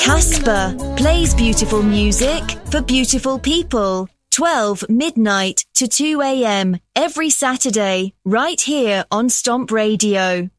Casper plays beautiful music for beautiful people. 12 midnight to 2 a.m. every Saturday, right here on Stomp Radio.